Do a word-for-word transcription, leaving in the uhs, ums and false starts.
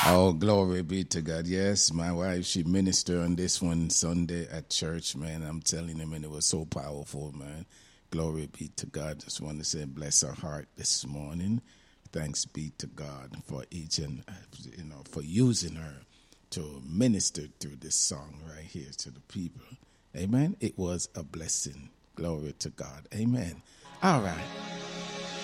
Oh, glory be to God. Yes, my wife, she ministered on this one Sunday at church, man. I'm telling you, man, it was so powerful, man. Glory be to God. Just want to say bless her heart this morning. Thanks be to God for each and, uh, you know, for using her to minister through this song right here to the people. Amen. It was a blessing. Glory to God. Amen. All right.